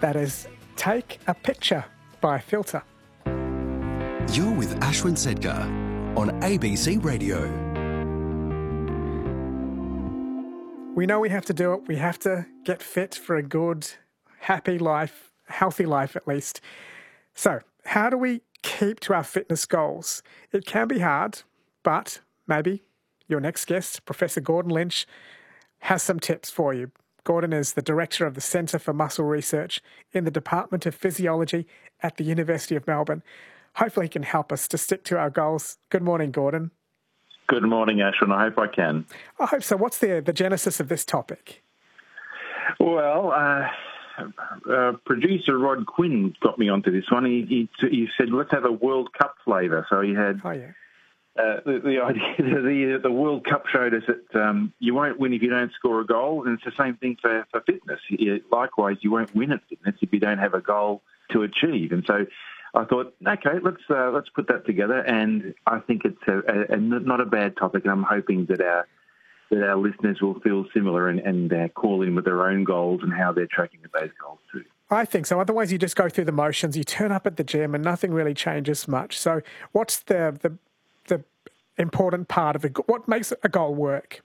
That is Take a Picture by Filter. You're with Ashwin Sedkar on ABC Radio. We know we have to do it. We have to get fit for a good, happy life, healthy life at least. So, how do we keep to our fitness goals? It can be hard, but maybe your next guest, Professor Gordon Lynch, has some tips for you. Gordon is the Director of the Centre for Muscle Research in the Department of Physiology at the University of Melbourne. Hopefully he can help us to stick to our goals. Good morning, Gordon. Good morning, Ashwin. I hope I can. I hope so. What's the genesis of this topic? Well, producer Rod Quinn got me onto this one. He said, let's have a World Cup flavour. So he had the idea, the World Cup showed us that you won't win if you don't score a goal, and it's the same thing for fitness. Likewise, you won't win at fitness if you don't have a goal to achieve. And so I thought, okay, let's put that together, and I think it's not a bad topic, and I'm hoping that our listeners will feel similar and call in with their own goals and how they're tracking with those goals too. I think so. Otherwise, you just go through the motions. You turn up at the gym, and nothing really changes much. So, what's the important part of it? What makes a goal work?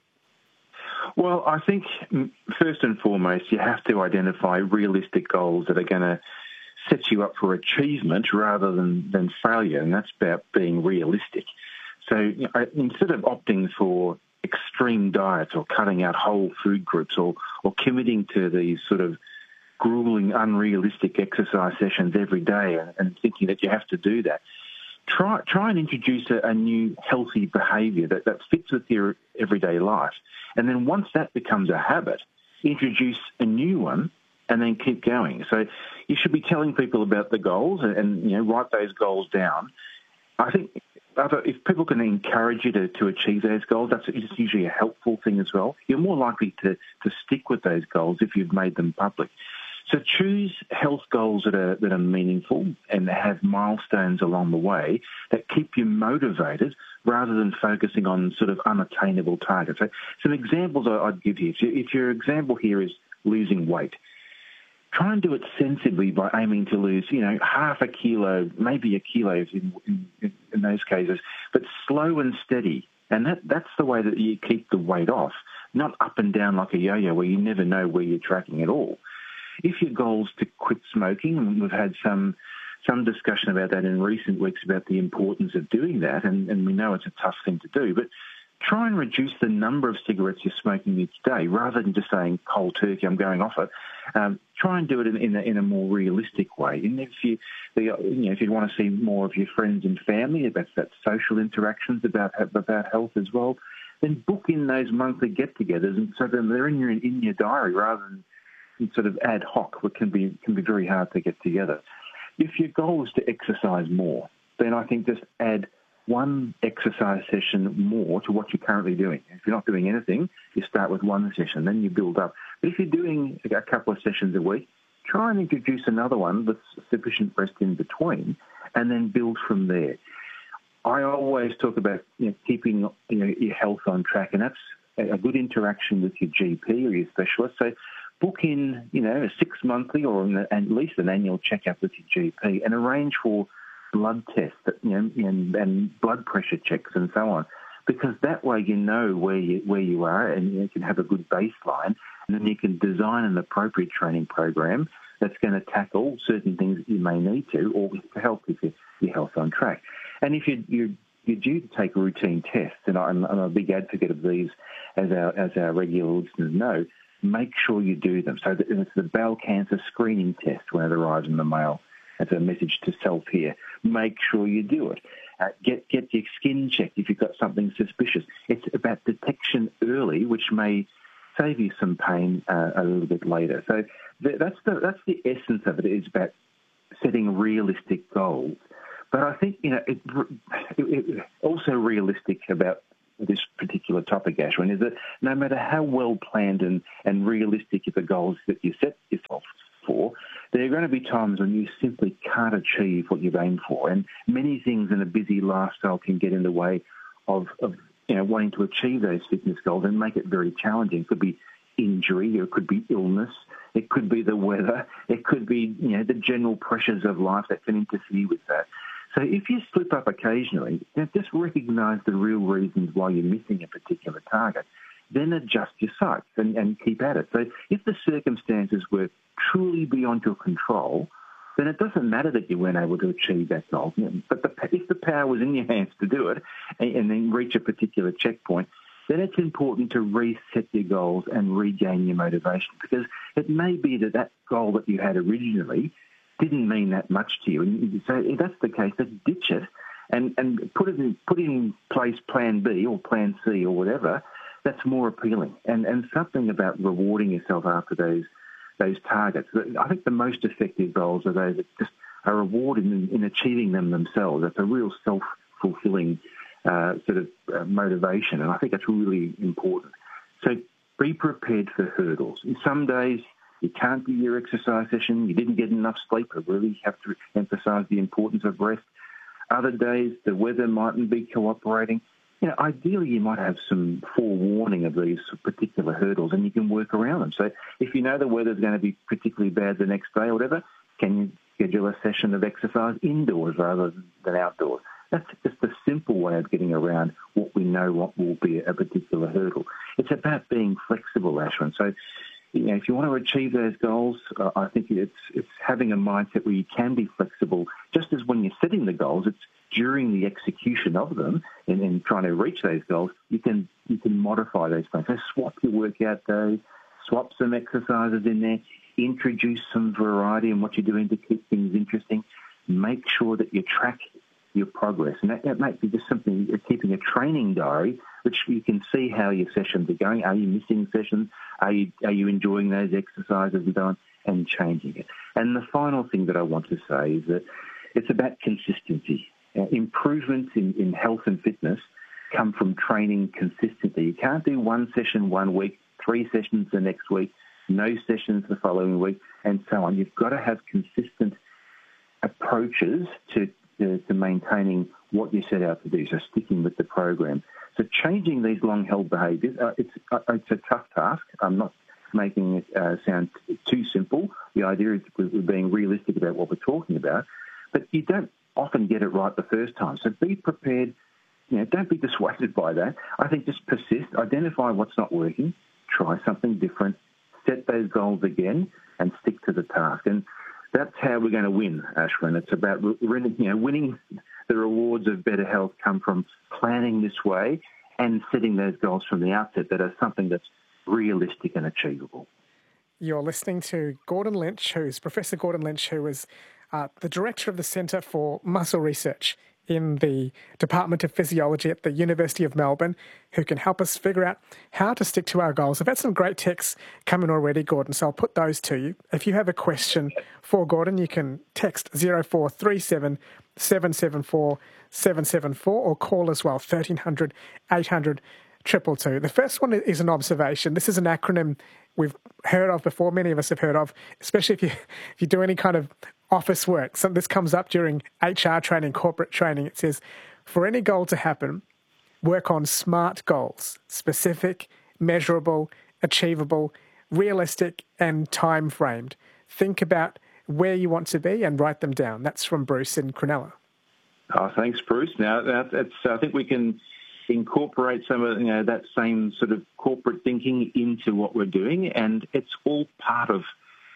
Well, I think first and foremost, you have to identify realistic goals that are going to set you up for achievement rather than failure, and that's about being realistic. So instead of opting for extreme diets or cutting out whole food groups or committing to these sort of grueling, unrealistic exercise sessions every day and thinking that you have to do that, try and introduce a new healthy behaviour that fits with your everyday life. And then once that becomes a habit, introduce a new one and then keep going. So you should be telling people about the goals and write those goals down. I think if people can encourage you to achieve those goals, that's usually a helpful thing as well. You're more likely to stick with those goals if you've made them public. So choose health goals that are meaningful and have milestones along the way that keep you motivated rather than focusing on sort of unattainable targets. So some examples I'd give you. If your example here is losing weight, try and do it sensibly by aiming to lose, half a kilo, maybe a kilo in those cases, but slow and steady. And that's the way that you keep the weight off, not up and down like a yo-yo where you never know where you're tracking at all. If your goal's to quit smoking, and we've had some discussion about that in recent weeks about the importance of doing that, and we know it's a tough thing to do, but try and reduce the number of cigarettes you're smoking each day rather than just saying cold turkey, I'm going off it. Try and do it in a more realistic way. And if you want to see more of your friends and family, about that social interactions about health as well, then book in those monthly get-togethers, and so that they're in your diary rather than sort of ad hoc, which can be very hard to get together. If your goal is to exercise more, then I think just add one exercise session more to what you're currently doing. If you're not doing anything, you start with one session, then you build up. But if you're doing a couple of sessions a week, try and introduce another one with sufficient rest in between, and then build from there. I always talk about keeping your health on track, and that's a good interaction with your GP or your specialist. So book in, a 6 monthly or at least an annual checkup with your GP, and arrange for blood tests and blood pressure checks and so on, because that way you know where you are and you can have a good baseline, and then you can design an appropriate training program that's going to tackle certain things that you may need to, or to help with your health on track. And if you're due to take routine tests, and I'm a big advocate of these, as our regular listeners know, make sure you do them. So it's the bowel cancer screening test when it arrives in the mail. That's a message to self here. Make sure you do it. Get your skin checked if you've got something suspicious. It's about detection early, which may save you some pain a little bit later. So that's the essence of it. It's about setting realistic goals. But I think it also realistic about this particular topic, Ashwin, is that no matter how well planned and realistic the goals that you set yourself for, there are going to be times when you simply can't achieve what you've aimed for, and many things in a busy lifestyle can get in the way of wanting to achieve those fitness goals and make it very challenging. It could be injury, or it could be illness, It could be the weather. It could be, the general pressures of life that can interfere with that. So if you slip up occasionally, just recognise the real reasons why you're missing a particular target. Then adjust your sights and keep at it. So if the circumstances were truly beyond your control, then it doesn't matter that you weren't able to achieve that goal. But if the power was in your hands to do it and then reach a particular checkpoint, then it's important to reset your goals and regain your motivation, because it may be that goal that you had originally didn't mean that much to you. And so if that's the case, then ditch it and put in place plan B or plan C or whatever that's more appealing. And something about rewarding yourself after those targets. I think the most effective goals are those that just are rewarded in achieving them themselves. That's a real self-fulfilling motivation, and I think that's really important. So be prepared for hurdles. Some days you can't do your exercise session, you didn't get enough sleep. I really have to emphasise the importance of rest. Other days the weather mightn't be cooperating. Ideally you might have some forewarning of these particular hurdles and you can work around them. So if you know the weather's going to be particularly bad the next day or whatever, can you schedule a session of exercise indoors rather than outdoors? That's just a simple way of getting around what we know what will be a particular hurdle. It's about being flexible, Ashwin. So, if you want to achieve those goals, I think it's having a mindset where you can be flexible. Just as when you're setting the goals, it's during the execution of them and trying to reach those goals, you can modify those plans. So swap your workout days, swap some exercises in there, introduce some variety in what you're doing to keep things interesting. Make sure that you track your progress. And that might be just something, keeping a training diary, which you can see how your sessions are going. Are you missing sessions? Are you enjoying those exercises and so on, and changing it? And the final thing that I want to say is that it's about consistency. Improvements in health and fitness come from training consistently. You can't do one session one week, 3 sessions the next week, no sessions the following week, and so on. You've got to have consistent approaches to maintaining what you set out to do, so sticking with the program. So changing these long-held behaviours, it's a tough task. I'm not making it sound too simple. The idea is we're being realistic about what we're talking about, but you don't often get it right the first time. So be prepared. Don't be dissuaded by that. I think just persist, identify what's not working, try something different, set those goals again, and stick to the task. And that's how we're going to win, Ashwin. It's about winning. The rewards of better health come from planning this way and setting those goals from the outset that are something that's realistic and achievable. You're listening to Gordon Lynch, who's Professor Gordon Lynch, who is the director of the Centre for Muscle Research in the Department of Physiology at the University of Melbourne, who can help us figure out how to stick to our goals. I've had some great texts coming already, Gordon, so I'll put those to you. If you have a question for Gordon, you can text 0437 774 774 or call as well, 1300 800 222. The first one is an observation. This is an acronym we've heard of before, many of us have heard of, especially if you do any kind of office work. So this comes up during HR training, corporate training. It says, for any goal to happen, work on SMART goals: specific, measurable, achievable, realistic, and time-framed. Think about where you want to be and write them down. That's from Bruce in Cronulla. Oh, thanks, Bruce. Now, I think we can incorporate some of that same sort of corporate thinking into what we're doing, and it's all part of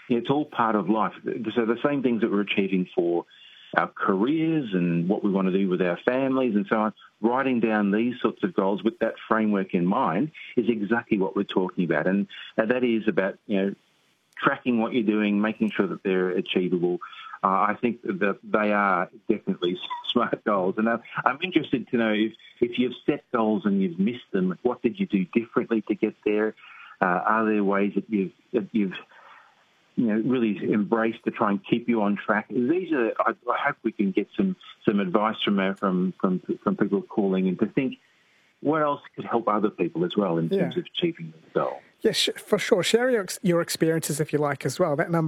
life. So the same things that we're achieving for our careers and what we want to do with our families and so on, writing down these sorts of goals with that framework in mind is exactly what we're talking about. And that is about, tracking what you're doing, making sure that they're achievable. I think that they are definitely SMART goals. And I'm interested to know if you've set goals and you've missed them, what did you do differently to get there? Are there ways that you've really embraced to try and keep you on track? These are. I hope we can get some advice from people calling in to think what else could help other people as well in terms of achieving the goal. Yes, for sure. Share your experiences if you like as well. That number